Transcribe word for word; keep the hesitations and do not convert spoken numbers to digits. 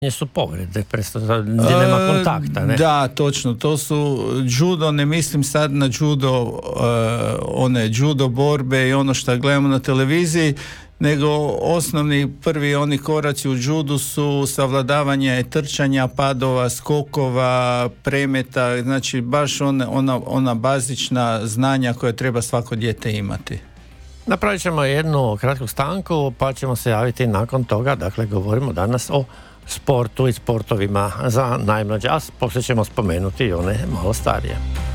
su povrede, gdje nema kontakta, ne? Da, točno, to su judo, ne mislim sad na judo, uh, one judo borbe i ono što gledamo na televiziji, nego osnovni prvi oni koraci u judu su savladavanje trčanja, padova, skokova, premeta, znači baš ona, ona, ona bazična znanja koje treba svako dijete imati. Napravit ćemo jednu kratku stanku, pa ćemo se javiti nakon toga. Dakle, govorimo danas o sportu i sportovima za najmlađe, a poslije ćemo spomenuti i one malo starije.